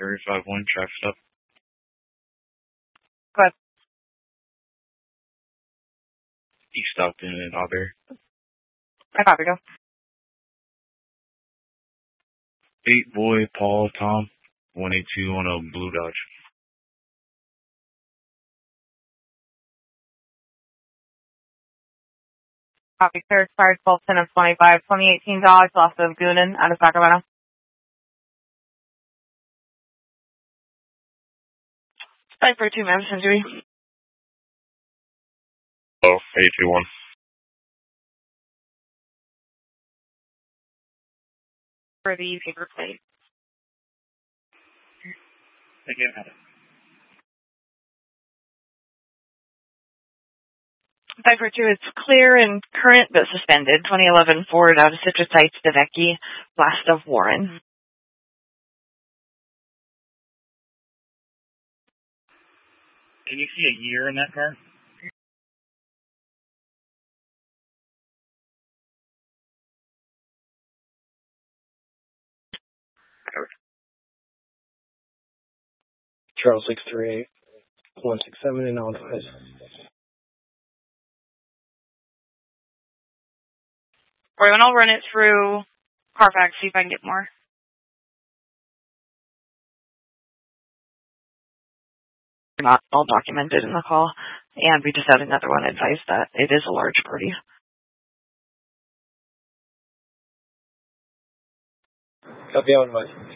35-1, traffic stop. Go ahead. You stopped in Auberry. I copy, go. 8 boy, Paul, Tom, 182 on a blue Dodge. Copy, clear, expired 12/10 of 25, 2018 Dodge, lost of Goonan, out of Sacramento. 542, Madison, Dewey. Oh, 821. For the paper plate. Again, had it. 542 is clear and current but suspended. 2011 Ford out of Citrus Heights, DeVecchi, last of Warren. Can you see a year in that car? Charles 638 167 in Illinois. Or when I'll run it through Carfax, see if I can get more. Not all documented in the call, and we just had another one advise that it is a large party. Copy on, Mike.